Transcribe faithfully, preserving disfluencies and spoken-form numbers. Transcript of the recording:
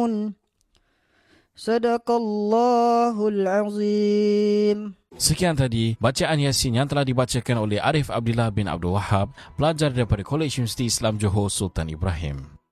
يعلمون صدق الله العظيم. Sekian tadi bacaan Yasin yang telah dibacakan oleh Arif Abdillah bin Abdul Wahab, pelajar daripada Kolej Universiti Islam Johor Sultan Ibrahim.